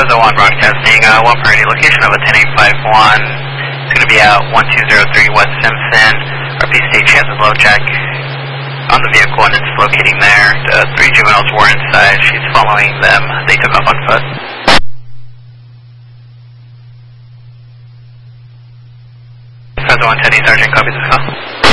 Fresno 1 broadcasting, 1 priority location of a 10851. It's going to be at 1203 West Simpson. RP state chances low check on the vehicle and it's locating there. The 3 juveniles were inside. She's following them. They took off on foot. Fresno 110, Sergeant, copies this call.